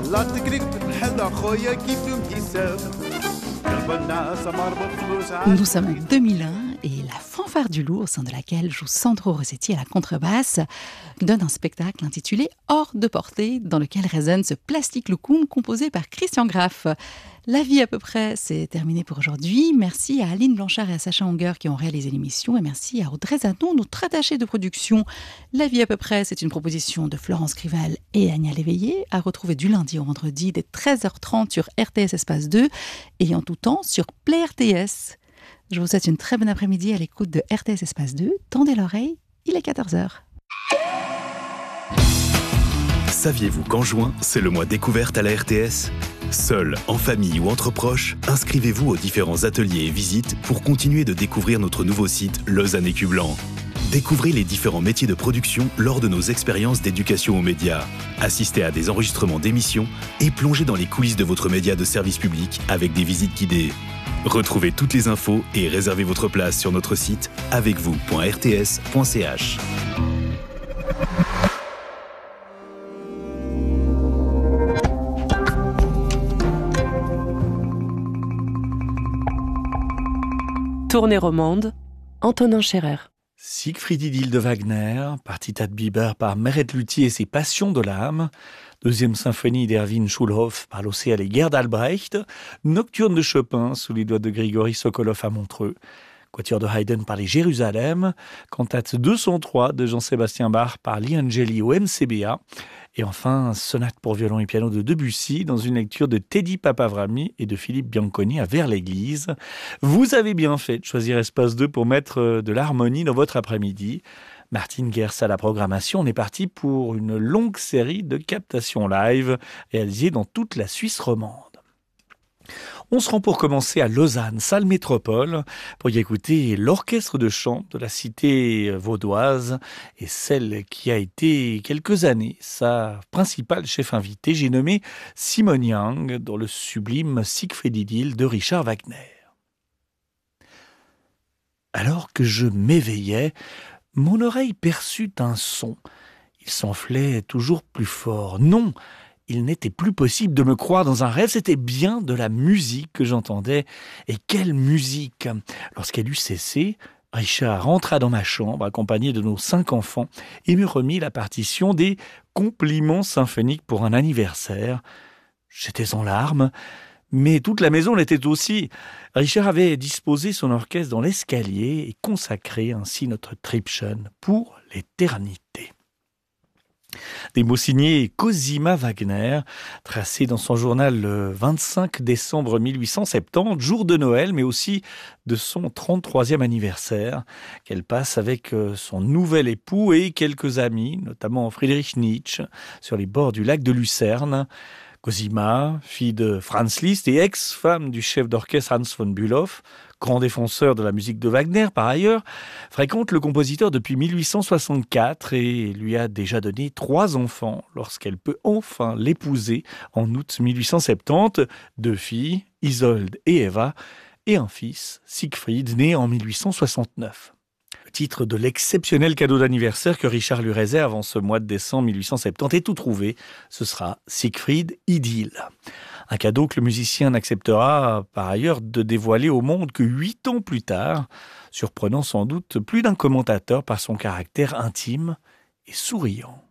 لا تقريك بحال اخويا كيفهم حساب قلب الناس مربوط فلوس Nous sommes en 2001 et la fanfare du loup, au sein de laquelle joue Sandro Rossetti à la contrebasse, donne un spectacle intitulé Hors de portée, dans lequel résonne ce plastique loukoum composé par Christian Graff. La vie à peu près, c'est terminé pour aujourd'hui. Merci à Aline Blanchard et à Sacha Unger qui ont réalisé l'émission et merci à Audrey Zanon, notre attachée de production. La vie à peu près, c'est une proposition de Florence Crival et Anya Léveillé, à retrouver du lundi au vendredi dès 13h30 sur RTS Espace 2 et en tout temps sur Play RTS. Je vous souhaite une très bonne après-midi à l'écoute de RTS Espace 2. Tendez l'oreille, il est 14h. Saviez-vous qu'en juin, c'est le mois découverte à la RTS ? Seul, en famille ou entre proches, inscrivez-vous aux différents ateliers et visites pour continuer de découvrir notre nouveau site Lausanne Écu Blanc. Découvrez les différents métiers de production lors de nos expériences d'éducation aux médias. Assistez à des enregistrements d'émissions et plongez dans les coulisses de votre média de service public avec des visites guidées. Retrouvez toutes les infos et réservez votre place sur notre site avecvous.rts.ch. Tournée romande, Antonin Scherer. Siegfried Idylle de Wagner, partita de Bieber par Meret Luthi et ses Passions de l'âme, deuxième symphonie d'Erwin Schulhoff par l'Océan et Gerd Albrecht, Nocturne de Chopin sous les doigts de Grigory Sokolov à Montreux, Quatuor de Haydn par les Jérusalem, Cantate 203 de Jean-Sébastien Bach par Lee Angeli au MCBA, et enfin Sonate pour violon et piano de Debussy dans une lecture de Teddy Papavrami et de Philippe Bianconi à Vers-l'Église. Vous avez bien fait de choisir Espace 2 pour mettre de l'harmonie dans votre après-midi. Martine Gers à la programmation, on est parti pour une longue série de captations live réalisées dans toute la Suisse romande. On se rend pour commencer à Lausanne, salle métropole, pour y écouter l'orchestre de chant de la cité vaudoise et celle qui a été quelques années sa principale chef invitée, j'ai nommé Simone Young dans le sublime Siegfried Idylle de Richard Wagner. Alors que je m'éveillais, mon oreille perçut un son. Il s'enflait toujours plus fort. Non, il n'était plus possible de me croire dans un rêve, c'était bien de la musique que j'entendais. Et quelle musique! Lorsqu'elle eut cessé, Richard entra dans ma chambre, accompagné de nos 5 enfants, et me remit la partition des compliments symphoniques pour un anniversaire. J'étais en larmes, mais toute la maison l'était aussi. Richard avait disposé son orchestre dans l'escalier et consacré ainsi notre Triebschen pour l'éternité. Des mots signés Cosima Wagner, tracés dans son journal le 25 décembre 1870, jour de Noël, mais aussi de son 33e anniversaire, qu'elle passe avec son nouvel époux et quelques amis, notamment Friedrich Nietzsche, sur les bords du lac de Lucerne. Cosima, fille de Franz Liszt et ex-femme du chef d'orchestre Hans von Bülow, grand défenseur de la musique de Wagner par ailleurs, fréquente le compositeur depuis 1864 et lui a déjà donné 3 enfants lorsqu'elle peut enfin l'épouser en août 1870, 2 filles, Isolde et Eva, et un fils, Siegfried, né en 1869. Le titre de l'exceptionnel cadeau d'anniversaire que Richard lui réserve en ce mois de décembre 1870 est tout trouvé, ce sera Siegfried Idylle. Un cadeau que le musicien n'acceptera par ailleurs de dévoiler au monde que 8 ans plus tard, surprenant sans doute plus d'un commentateur par son caractère intime et souriant.